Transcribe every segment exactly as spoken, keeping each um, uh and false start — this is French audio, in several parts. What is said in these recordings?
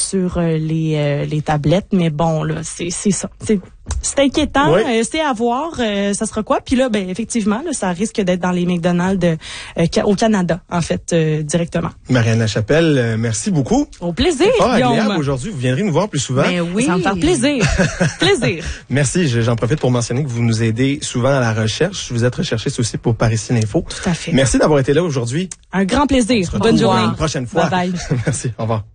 sur euh, les euh, les tablettes. Mais bon, là, c'est c'est ça. C'est C'est inquiétant, oui. euh, c'est à voir, euh, ça sera quoi. Puis là, ben effectivement, là, ça risque d'être dans les McDonald's de, euh, au Canada, en fait, euh, directement. Marianne Lachapelle, euh, merci beaucoup. Au plaisir, c'est pas Guillaume. agréable aujourd'hui, vous viendrez nous voir plus souvent. Ben oui, ça va me faire plaisir. plaisir. Merci, j'en profite pour mentionner que vous nous aidez souvent à la recherche. Vous êtes recherchiste aussi pour Paris Info. Tout à fait. Merci d'avoir été là aujourd'hui. Un grand plaisir. Bonne journée. Une prochaine fois. Bye bye. Merci, au revoir.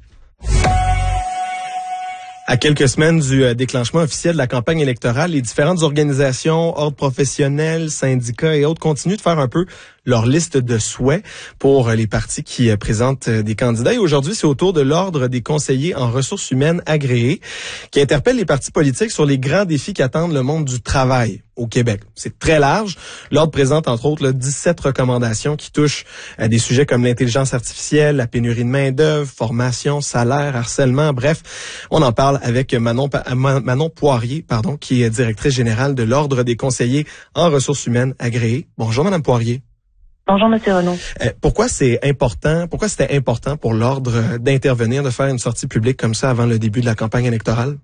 À quelques semaines du déclenchement officiel de la campagne électorale, les différentes organisations, ordres professionnels, syndicats et autres continuent de faire un peu leur liste de souhaits pour les partis qui présentent des candidats. Et aujourd'hui, c'est au tour de l'Ordre des conseillers en ressources humaines agréés qui interpelle les partis politiques sur les grands défis qui attendent le monde du travail au Québec. C'est très large. L'Ordre présente entre autres là, dix-sept recommandations qui touchent à des sujets comme l'intelligence artificielle, la pénurie de main-d'œuvre, formation, salaire, harcèlement. Bref, on en parle avec Manon, Manon Poirier, pardon, qui est directrice générale de l'Ordre des conseillers en ressources humaines agréés. Bonjour, Madame Poirier. Bonjour, Monsieur Renaud. Euh, pourquoi c'est important, pourquoi c'était important pour l'Ordre d'intervenir, de faire une sortie publique comme ça avant le début de la campagne électorale?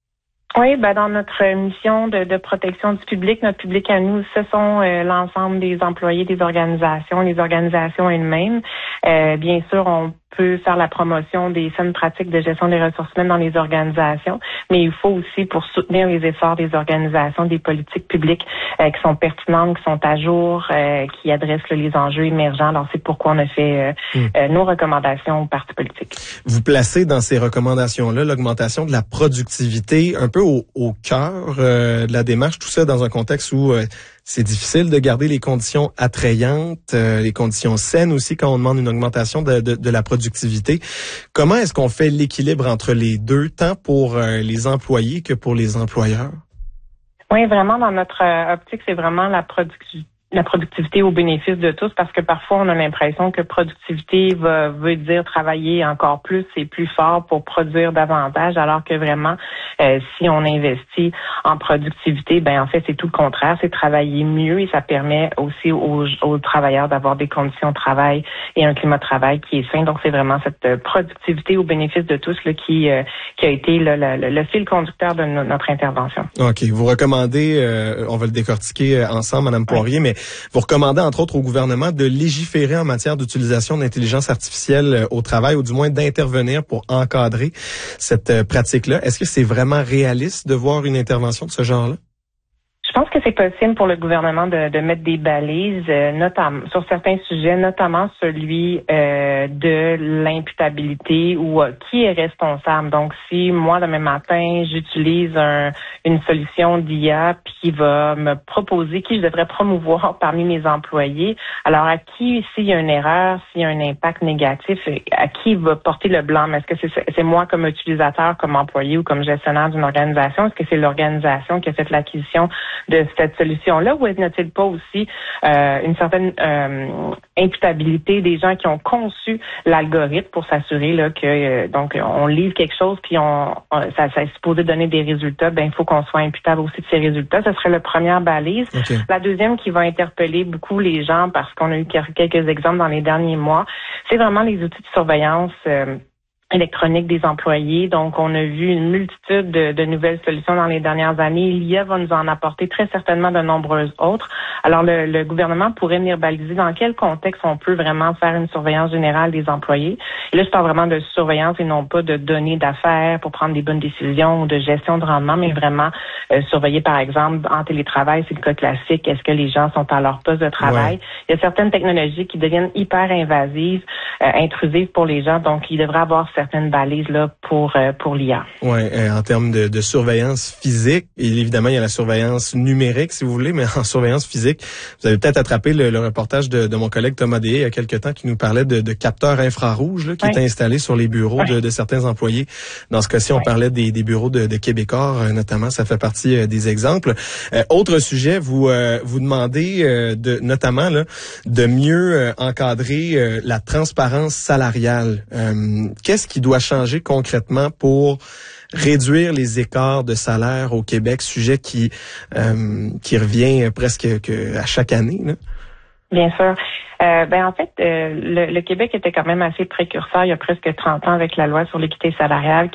Oui, ben dans notre mission de, de protection du public, notre public à nous, ce sont euh, l'ensemble des employés des organisations, les organisations elles-mêmes. Euh, bien sûr, on peut faire la promotion des saines pratiques de gestion des ressources humaines dans les organisations, mais il faut aussi, pour soutenir les efforts des organisations, des politiques publiques euh, qui sont pertinentes, qui sont à jour, euh, qui adressent là, les enjeux émergents. Alors, c'est pourquoi on a fait euh, mmh. euh, nos recommandations aux partis politiques. Vous placez dans ces recommandations-là l'augmentation de la productivité un peu au, au cœur euh, de la démarche, tout ça dans un contexte où euh, c'est difficile de garder les conditions attrayantes, euh, les conditions saines aussi quand on demande une augmentation de, de, de la productivité. Comment est-ce qu'on fait l'équilibre entre les deux, tant pour euh, les employés que pour les employeurs? Oui, vraiment, dans notre euh, optique, c'est vraiment la productivité. La productivité au bénéfice de tous, parce que parfois on a l'impression que productivité va, veut dire travailler encore plus et plus fort pour produire davantage, alors que vraiment, euh, si on investit en productivité, ben en fait c'est tout le contraire, c'est travailler mieux et ça permet aussi aux, aux travailleurs d'avoir des conditions de travail et un climat de travail qui est sain. Donc c'est vraiment cette productivité au bénéfice de tous là, qui euh, qui a été le, le, le fil conducteur de no, notre intervention. OK. Vous recommandez, euh, on va le décortiquer ensemble, Madame Poirier, oui. mais vous recommandez entre autres au gouvernement de légiférer en matière d'utilisation d'intelligence artificielle au travail, ou du moins d'intervenir pour encadrer cette euh, pratique-là. Est-ce que c'est vraiment réaliste de voir une intervention de ce genre-là? Je pense que c'est possible pour le gouvernement de, de mettre des balises, euh, notamment sur certains sujets, notamment celui euh, de l'imputabilité ou euh, qui est responsable. Donc, si moi, demain matin, j'utilise un, une solution d'I A qui va me proposer qui je devrais promouvoir parmi mes employés, alors à qui, s'il y a une erreur, s'il y a un impact négatif, à qui va porter le blâme? Est-ce que c'est, c'est moi comme utilisateur, comme employé ou comme gestionnaire d'une organisation? Est-ce que c'est l'organisation qui a fait l'acquisition de cette solution-là, ou n'a-t-il pas aussi euh, une certaine euh, imputabilité des gens qui ont conçu l'algorithme pour s'assurer là que euh, donc on livre quelque chose puis on, on ça, ça est supposé donner des résultats, ben il faut qu'on soit imputable aussi de ces résultats. Ce serait la première balise. Okay. La deuxième qui va interpeller beaucoup les gens, parce qu'on a eu quelques exemples dans les derniers mois, c'est vraiment les outils de surveillance euh, électronique des employés. Donc, on a vu une multitude de, de nouvelles solutions dans les dernières années. L'I A va nous en apporter très certainement de nombreuses autres. Alors, le, le gouvernement pourrait venir baliser dans quel contexte on peut vraiment faire une surveillance générale des employés. Et là, je parle vraiment de surveillance et non pas de données d'affaires pour prendre des bonnes décisions ou de gestion de rendement, mais vraiment euh, surveiller, par exemple, en télétravail, c'est le cas classique. Est-ce que les gens sont à leur poste de travail? Ouais. Il y a certaines technologies qui deviennent hyper invasives, euh, intrusives pour les gens. Donc, il devrait avoir certaines balises là pour euh, pour l'I A. Oui, euh, en termes de, de surveillance physique, et évidemment, il y a la surveillance numérique, si vous voulez, mais en surveillance physique, vous avez peut-être attrapé le, le reportage de, de mon collègue Thomas Deshaies il y a quelques temps qui nous parlait de, de capteurs infrarouges là, qui oui. étaient installés sur les bureaux oui. de, de certains employés. Dans ce cas-ci, on oui. parlait des, des bureaux de, de Québécois, euh, notamment, ça fait partie euh, des exemples. Euh, autre sujet, vous euh, vous demandez euh, de notamment là, de mieux euh, encadrer euh, la transparence salariale. Euh, qu'est-ce qui doit changer concrètement pour réduire les écarts de salaire au Québec, sujet qui euh, qui revient presque que à chaque année, là? Bien sûr. Euh, ben en fait, euh, le, le Québec était quand même assez précurseur il y a presque trente ans avec la loi sur l'équité salariale